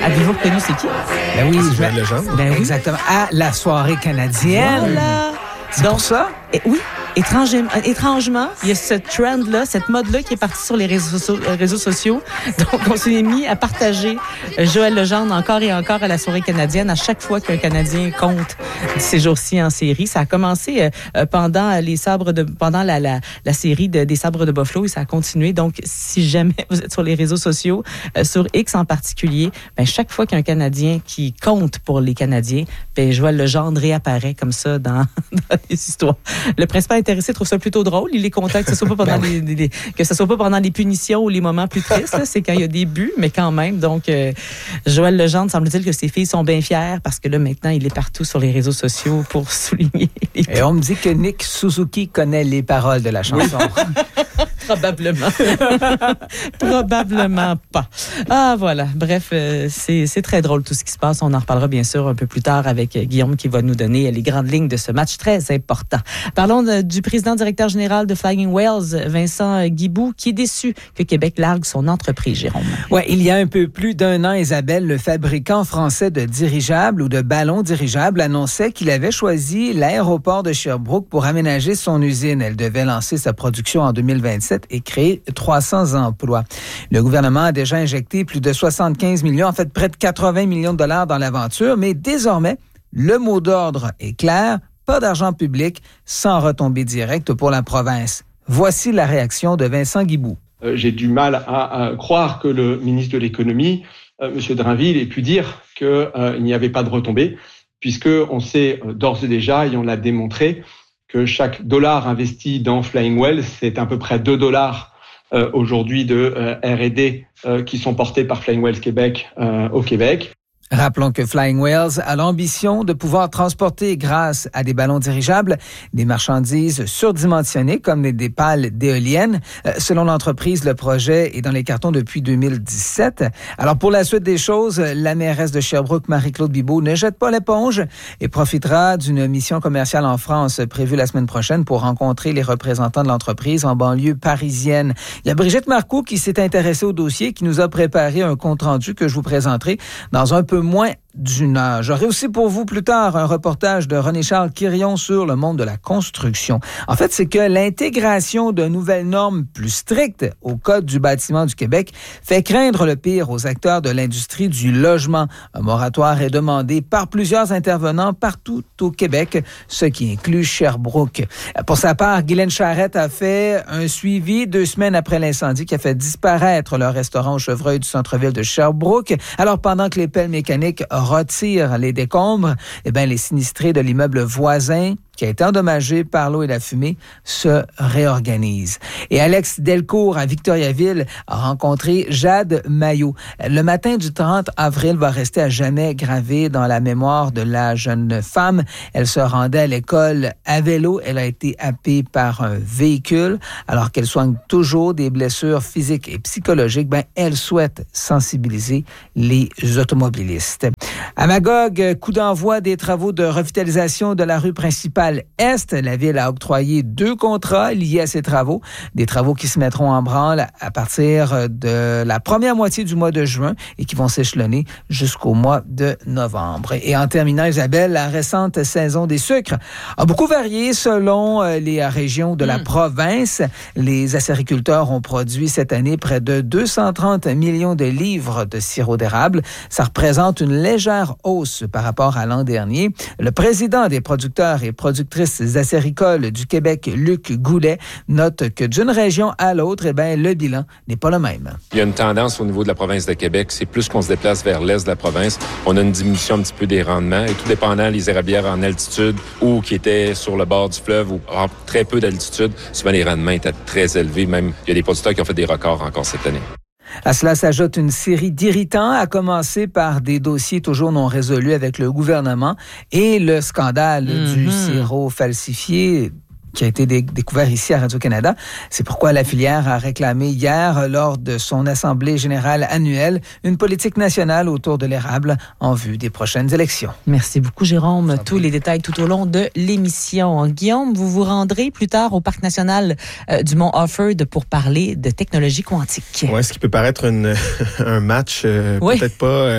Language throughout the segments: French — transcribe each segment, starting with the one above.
Avez-vous reconnu c'est qui? Ben oui, Joël Legendre. Ben oui. Exactement. À la soirée canadienne. Voilà. C'est pour ça? Oui. Étrangement, il y a ce trend-là, cette mode-là qui est partie sur les réseaux sociaux. Donc, on s'est mis à partager Joël Legendre encore et encore à la soirée canadienne à chaque fois qu'un Canadien compte ces jours-ci en série. Ça a commencé pendant la série des Sabres de Buffalo et ça a continué. Donc, si jamais vous êtes sur les réseaux sociaux, sur X en particulier, ben, chaque fois qu'il y a un Canadien qui compte pour les Canadiens, ben, Joël Legendre réapparaît comme ça dans les histoires. Le principal intéressé trouve ça plutôt drôle. Il est content que ce soit pas pendant que ce soit pas pendant les punitions ou les moments plus tristes. Là. C'est quand il y a des buts, mais quand même. Donc, Joël Legendre, semble-t-il que ses filles sont bien fières parce que là, maintenant, il est partout sur les réseaux sociaux pour souligner les buts. Et on me dit que Nick Suzuki connaît les paroles de la chanson. Probablement. Probablement pas. Ah, voilà. Bref, c'est très drôle tout ce qui se passe. On en reparlera bien sûr un peu plus tard avec Guillaume qui va nous donner les grandes lignes de ce match très important. Parlons du président directeur général de Flying Whales, Vincent Guibout, qui est déçu que Québec largue son entreprise, Jérôme. Oui, il y a un peu plus d'un an, Isabelle, le fabricant français de dirigeables ou de ballons dirigeables annonçait qu'il avait choisi l'aéroport de Sherbrooke pour aménager son usine. Elle devait lancer sa production en 2027 et créer 300 emplois. Le gouvernement a déjà injecté plus de 75 millions, en fait près de 80 millions de dollars dans l'aventure, mais désormais, le mot d'ordre est clair, pas d'argent public sans retombée directe pour la province. Voici la réaction de Vincent Guibout. J'ai du mal à croire que le ministre de l'Économie, M. Drainville, ait pu dire qu'il n'y avait pas de retombée, puisqu'on sait d'ores et déjà, et on l'a démontré, que chaque dollar investi dans Flying Whales, c'est à peu près 2 dollars aujourd'hui de R&D qui sont portés par Flying Whales Québec au Québec. Rappelons que Flying Whales a l'ambition de pouvoir transporter, grâce à des ballons dirigeables, des marchandises surdimensionnées comme des pales d'éoliennes. Selon l'entreprise, le projet est dans les cartons depuis 2017. Alors, pour la suite des choses, la mairesse de Sherbrooke, Marie-Claude Bibeau, ne jette pas l'éponge et profitera d'une mission commerciale en France prévue la semaine prochaine pour rencontrer les représentants de l'entreprise en banlieue parisienne. Il y a Brigitte Marcoux qui s'est intéressée au dossier, qui nous a préparé un compte-rendu que je vous présenterai dans un peu moins d'une heure. J'aurai aussi pour vous plus tard un reportage de René-Charles Quirion sur le monde de la construction. En fait, c'est que l'intégration de nouvelles normes plus strictes au Code du bâtiment du Québec fait craindre le pire aux acteurs de l'industrie du logement. Un moratoire est demandé par plusieurs intervenants partout au Québec, ce qui inclut Sherbrooke. Pour sa part, Guylaine Charette a fait un suivi 2 semaines après l'incendie qui a fait disparaître le restaurant au Chevreuil du centre-ville de Sherbrooke. Alors, pendant que les pelles mécaniques retirent les décombres, les sinistrés de l'immeuble voisin qui a été endommagé par l'eau et la fumée, se réorganise. Et Alex Delcourt, à Victoriaville, a rencontré Jade Maillot. Le matin du 30 avril va rester à jamais gravé dans la mémoire de la jeune femme. Elle se rendait à l'école à vélo. Elle a été happée par un véhicule. Alors qu'elle soigne toujours des blessures physiques et psychologiques, elle souhaite sensibiliser les automobilistes. À Magog, coup d'envoi des travaux de revitalisation de la rue principale Est. La ville a octroyé 2 contrats liés à ces travaux. Des travaux qui se mettront en branle à partir de la première moitié du mois de juin et qui vont s'échelonner jusqu'au mois de novembre. Et en terminant, Isabelle, la récente saison des sucres a beaucoup varié selon les régions de la province. Les acériculteurs ont produit cette année près de 230 millions de livres de sirop d'érable. Ça représente une légère hausse par rapport à l'an dernier. Le président des producteurs et productrices acéricoles du Québec, Luc Goulet, note que d'une région à l'autre, le bilan n'est pas le même. Il y a une tendance au niveau de la province de Québec, c'est plus qu'on se déplace vers l'est de la province, on a une diminution un petit peu des rendements et tout dépendant les érablières en altitude ou qui étaient sur le bord du fleuve ou en très peu d'altitude, souvent les rendements étaient très élevés. Même, il y a des producteurs qui ont fait des records encore cette année. À cela s'ajoute une série d'irritants, à commencer par des dossiers toujours non résolus avec le gouvernement et le scandale du sirop falsifié. qui a été découvert ici à Radio-Canada. C'est pourquoi la filière a réclamé hier, lors de son assemblée générale annuelle, une politique nationale autour de l'érable en vue des prochaines élections. Merci beaucoup, Jérôme. Tous les détails tout au long de l'émission. Guillaume, vous vous rendrez plus tard au Parc national du Mont Offord pour parler de technologie quantique. Oui, ce qui peut paraître un match peut-être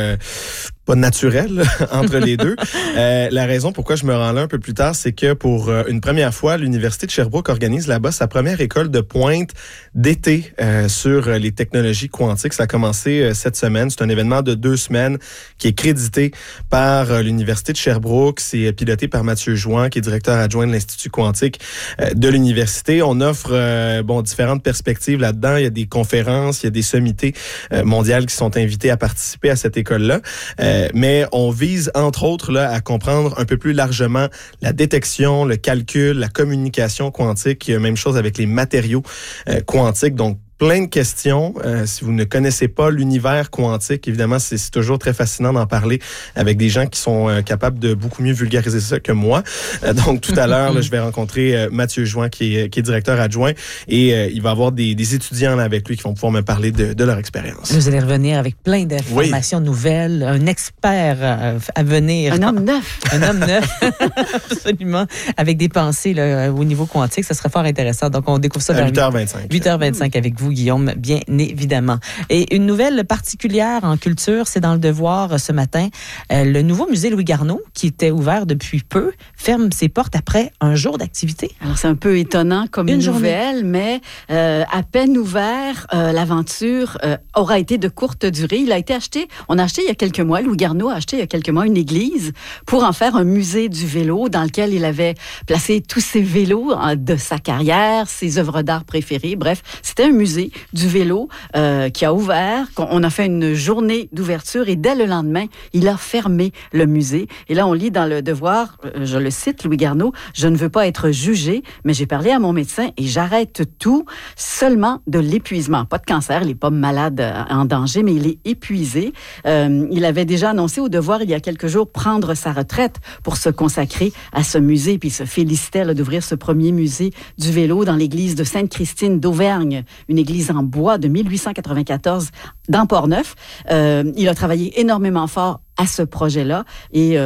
pas naturel entre les deux. La raison pourquoi je me rends là un peu plus tard, c'est que pour une première fois, l'Université de Sherbrooke organise là-bas sa première école de pointe d'été sur les technologies quantiques. Ça a commencé cette semaine. C'est un événement de 2 semaines qui est crédité par l'Université de Sherbrooke. C'est piloté par Mathieu Jouan, qui est directeur adjoint de l'Institut quantique de l'université. On offre différentes perspectives là-dedans. Il y a des conférences, il y a des sommités mondiales qui sont invitées à participer à cette école-là. Mais on vise, entre autres, là, à comprendre un peu plus largement la détection, le calcul, la communication quantique. Même chose avec les matériaux quantiques. Donc, plein de questions. Si vous ne connaissez pas l'univers quantique, évidemment, c'est toujours très fascinant d'en parler avec des gens qui sont capables de beaucoup mieux vulgariser ça que moi. Donc, tout à l'heure, là, je vais rencontrer Mathieu Jouan, qui est directeur adjoint, et il va avoir des étudiants là, avec lui qui vont pouvoir me parler de leur expérience. Vous allez revenir avec plein d'informations nouvelles, un expert à venir. Un homme neuf. Un homme neuf, absolument, avec des pensées là, au niveau quantique. Ça serait fort intéressant. Donc, on découvre ça à vers 8h25. 8h25 avec vous, Guillaume, bien évidemment. Et une nouvelle particulière en culture, c'est dans Le Devoir ce matin. Le nouveau musée Louis Garneau, qui était ouvert depuis peu, ferme ses portes après un jour d'activité. Alors, c'est un peu étonnant comme une nouvelle, mais à peine ouvert, l'aventure aura été de courte durée. On a acheté il y a quelques mois, Louis Garneau a acheté il y a quelques mois une église pour en faire un musée du vélo dans lequel il avait placé tous ses vélos de sa carrière, ses œuvres d'art préférées. Bref, c'était un musée du vélo qui a ouvert. On a fait une journée d'ouverture et dès le lendemain, il a fermé le musée. Et là, on lit dans Le Devoir, je le cite, Louis Garneau, « Je ne veux pas être jugé, mais j'ai parlé à mon médecin et j'arrête tout seulement de l'épuisement. » Pas de cancer, il n'est pas malade en danger, mais il est épuisé. Il avait déjà annoncé au Devoir, il y a quelques jours, prendre sa retraite pour se consacrer à ce musée. Puis il se félicitait là, d'ouvrir ce premier musée du vélo dans l'église de Sainte-Christine d'Auvergne, une église en bois de 1894 dans Port-Neuf. Il a travaillé énormément fort à ce projet-là. Et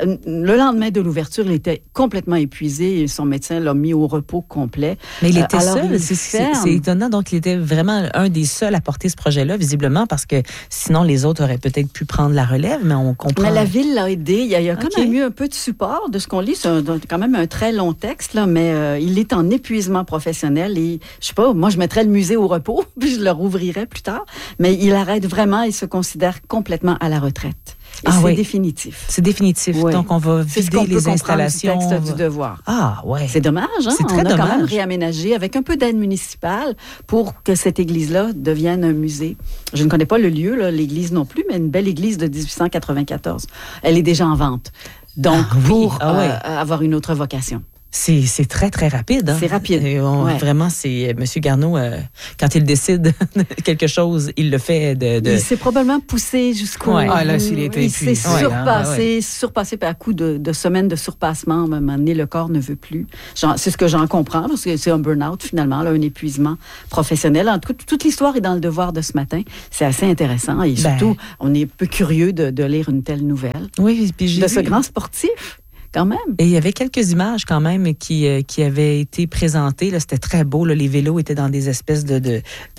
le lendemain de l'ouverture, il était complètement épuisé et son médecin l'a mis au repos complet. Mais il était seul. C'est étonnant. Donc, il était vraiment un des seuls à porter ce projet-là, visiblement, parce que sinon, les autres auraient peut-être pu prendre la relève, mais on comprend. Mais la ville l'a aidé. Il y a quand même eu un peu de support de ce qu'on lit. C'est quand même un très long texte, là, mais il est en épuisement professionnel et, je sais pas, moi, je mettrais le musée au repos, puis je le rouvrirais plus tard. Mais il arrête vraiment et se considère complètement à la retraite. Et c'est définitif. C'est définitif. Oui. Donc, on va vider les installations. C'est du texte du Devoir. Ah, ouais. C'est dommage, hein? C'est très dommage. On a quand même réaménagé avec un peu d'aide municipale pour que cette église-là devienne un musée. Je ne connais pas le lieu, là, l'église non plus, mais une belle église de 1894. Elle est déjà en vente. Donc, pour avoir une autre vocation. C'est très, très rapide. Hein? C'est rapide. Vraiment, c'est M. Garneau, quand il décide quelque chose, il le fait Il s'est probablement poussé jusqu'au... Ah, là, s'il était épuisé. Il s'est surpassé par coup de semaines de surpassement. À un moment donné, le corps ne veut plus. C'est ce que j'en comprends, parce que c'est un burn-out, finalement, là, un épuisement professionnel. En tout cas, toute l'histoire est dans Le Devoir de ce matin. C'est assez intéressant. Et surtout, on est peu curieux de lire une telle nouvelle. Oui, puis j'ai vu ce grand sportif. Quand même. Et il y avait quelques images quand même qui avaient été présentées. Là, c'était très beau. Là, les vélos étaient dans des espèces de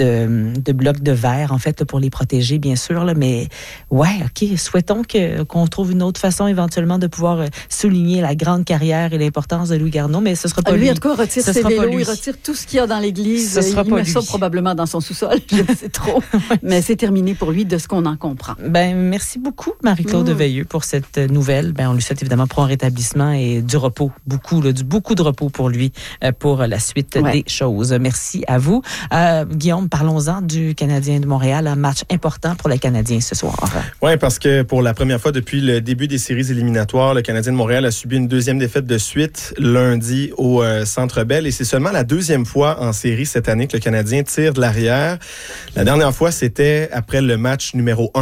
blocs de verre, en fait, pour les protéger, bien sûr. Là, mais ouais, OK, souhaitons qu'on trouve une autre façon éventuellement de pouvoir souligner la grande carrière et l'importance de Louis Garneau, mais ce ne sera pas lui. Lui, en tout cas, retire ses vélos, il retire tout ce qu'il y a dans l'église. Il met ça probablement dans son sous-sol, je sais trop. Mais c'est terminé pour lui de ce qu'on en comprend. Ben, merci beaucoup, Marie-Claude Veilleux, pour cette nouvelle. Ben, on lui souhaite évidemment pour un rétablissement et du repos, beaucoup de repos pour lui, pour la suite des choses. Merci à vous. Guillaume, parlons-en du Canadien de Montréal, un match important pour les Canadiens ce soir. Oui, parce que pour la première fois depuis le début des séries éliminatoires, le Canadien de Montréal a subi une deuxième défaite de suite lundi au Centre Bell et c'est seulement la deuxième fois en série cette année que le Canadien tire de l'arrière. La dernière fois, c'était après le match numéro 1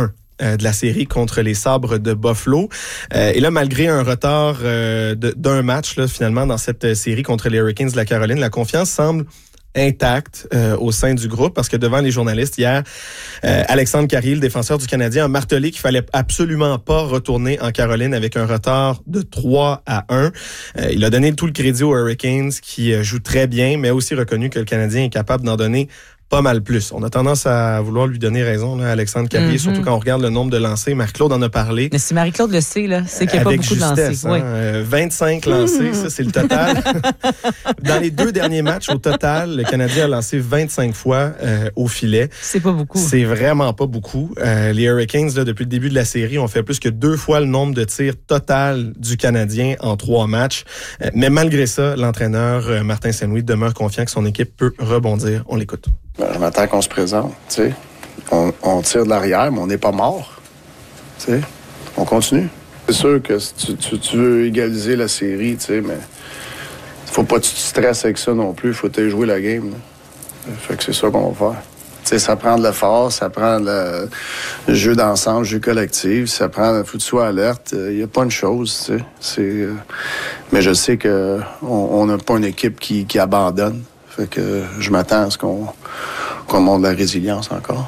de la série contre les Sabres de Buffalo. Et là, malgré un retard d'un match, là, finalement, dans cette série contre les Hurricanes de la Caroline, la confiance semble intacte au sein du groupe, parce que devant les journalistes hier, Alexandre Carrier, le défenseur du Canadien, a martelé qu'il fallait absolument pas retourner en Caroline avec un retard de 3-1. Il a donné tout le crédit aux Hurricanes qui jouent très bien, mais aussi reconnu que le Canadien est capable d'en donner pas mal plus. On a tendance à vouloir lui donner raison, là, Alexandre Carrier, surtout quand on regarde le nombre de lancés. Marie-Claude en a parlé. Mais si Marie-Claude le sait, là, c'est qu'il n'y a pas beaucoup de lancés. Hein, 25 lancés, ça c'est le total. Dans les 2 derniers matchs, au total, le Canadien a lancé 25 fois au filet. C'est pas beaucoup. C'est vraiment pas beaucoup. Les Hurricanes, là, depuis le début de la série, ont fait plus que 2 fois le nombre de tirs total du Canadien en 3 matchs. Mais malgré ça, l'entraîneur Martin Saint-Louis demeure confiant que son équipe peut rebondir. On l'écoute. Je m'attends qu'on se présente, tu sais. On tire de l'arrière, mais on n'est pas mort. Tu sais, on continue. C'est sûr que si tu veux égaliser la série, tu sais, mais faut pas que tu te stresses avec ça non plus. Faut te jouer la game. Là. Fait que c'est ça qu'on va faire. Tu sais, ça prend de l'effort, ça prend le jeu d'ensemble, le jeu collectif, ça prend, faut que tu sois alerte. Il n'y a pas une chose, tu sais. Mais je sais qu'on n'a pas une équipe qui abandonne. Fait que je m'attends à ce qu'on montre de la résilience encore.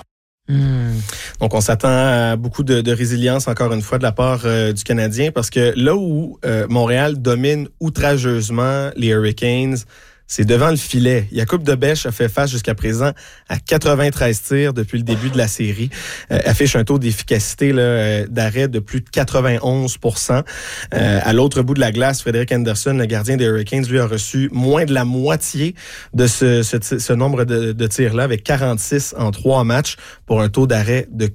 Donc, on s'attend à beaucoup de résilience, encore une fois, de la part du Canadien, parce que là où Montréal domine outrageusement les Hurricanes, c'est devant le filet. Jakub Dobeš a fait face jusqu'à présent à 93 tirs depuis le début de la série. Affiche un taux d'efficacité d'arrêt de plus de 91%. À l'autre bout de la glace, Frederik Andersen, le gardien des Hurricanes, lui a reçu moins de la moitié de ce nombre de tirs-là, avec 46 en 3 matchs, pour un taux d'arrêt de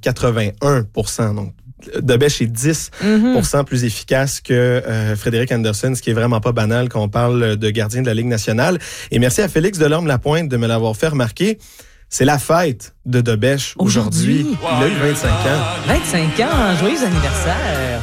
81%. Donc, Dobeš est 10% plus efficace que Frederik Andersen, ce qui est vraiment pas banal quand on parle de gardien de la Ligue nationale. Et merci à Félix Delorme-Lapointe de me l'avoir fait remarquer. C'est la fête de Dobeš aujourd'hui. Il a eu 25 ans. 25 ans, joyeux anniversaire.